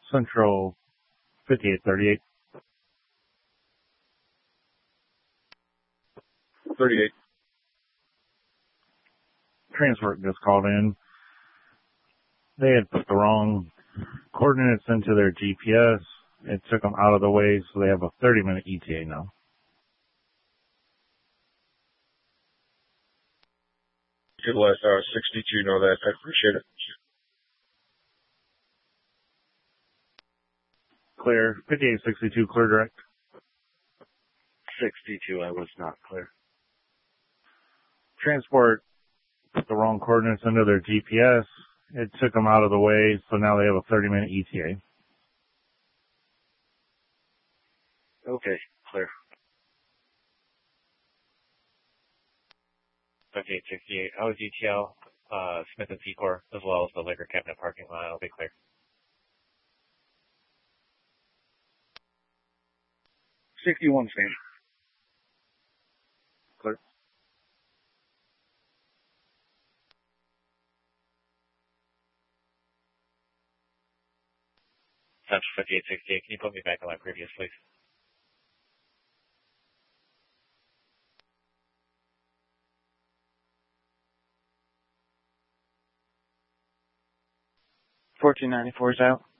Central 5838. 38. Transport just called in. They had put the wrong coordinates into their GPS. It took them out of the way, so they have a 30-minute ETA now. Good last hour, 62, know that. I appreciate it. Clear. 5862, clear direct. 62, I was not clear. Transport put the wrong coordinates into their GPS. It took them out of the way, so now they have a 30-minute ETA. Okay, clear. 5868, I was ETL, Smith and Secor, as well as the liquor cabinet parking lot. I'll be clear. $61, Sam. Clear. Central 5868, can you put me back on my previous, please? $14.94 is out.